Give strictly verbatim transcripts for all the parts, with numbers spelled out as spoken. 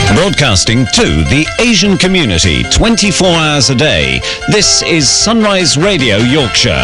Broadcasting to the Asian community twenty-four hours a day, this is Sunrise Radio Yorkshire.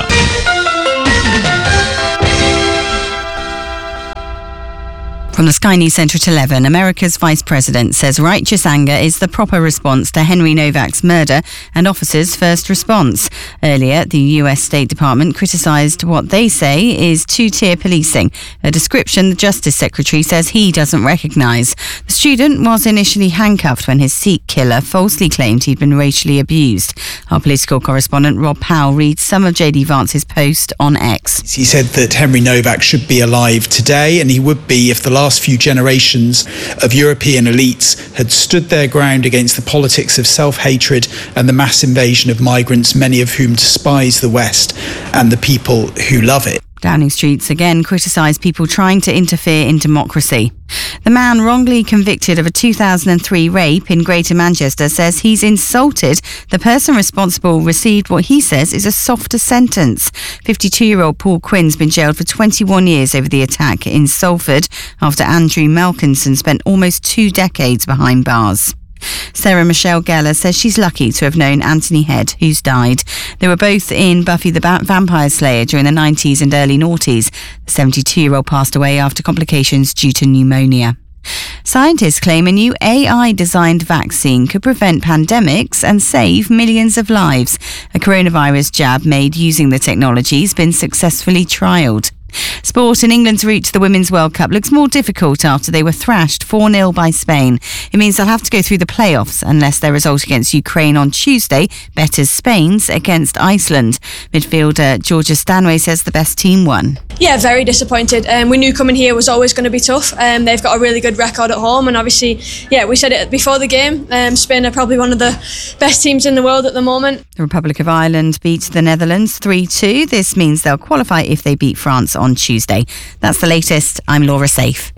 From the Sky News Centre at eleven, America's Vice President says righteous anger is the proper response to Henry Novak's murder and offers first response. Earlier, the U S State Department criticised what they say is two-tier policing, a description the Justice Secretary says he doesn't recognise. The student was initially handcuffed when his Sikh killer falsely claimed he'd been racially abused. Our political correspondent Rob Powell reads some of J D Vance's post on X. He said that Henry Novak should be alive today, and he would be if the last last few generations of European elites had stood their ground against the politics of self-hatred and the mass invasion of migrants, many of whom despise the West and the people who love it. Downing Street's again criticised people trying to interfere in democracy. The man wrongly convicted of a two thousand three rape in Greater Manchester says he's insulted the person responsible received what he says is a softer sentence. fifty-two-year-old Paul Quinn's been jailed for twenty-one years over the attack in Salford after Andrew Malkinson spent almost two decades behind bars. Sarah Michelle Gellar says she's lucky to have known Anthony Head, who's died. They were both in Buffy the ba- Vampire Slayer during the nineties and early noughties. The seventy-two-year-old passed away after complications due to pneumonia. Scientists claim a new A I-designed vaccine could prevent pandemics and save millions of lives. A coronavirus jab made using the technology has been successfully trialled. Sport, in England's route to the Women's World Cup looks more difficult after they were thrashed four nil by Spain. It means they'll have to go through the playoffs unless their result against Ukraine on Tuesday betters Spain's against Iceland. Midfielder Georgia Stanway says the best team won. Yeah, very disappointed. Um, we knew coming here was always going to be tough. Um, they've got a really good record at home, and obviously, yeah, we said it before the game. Um, Spain are probably one of the best teams in the world at the moment. The Republic of Ireland beat the Netherlands three two. This means they'll qualify if they beat France on Tuesday. That's the latest. I'm Laura Safe.